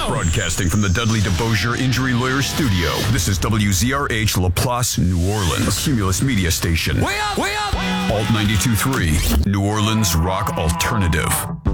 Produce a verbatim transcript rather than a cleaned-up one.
Broadcasting from the Dudley DeBosier Injury Lawyer Studio, this is W Z R H LaPlace, New Orleans, a Cumulus media station. Way up, way up! Alt ninety-two point three, New Orleans Rock Alternative.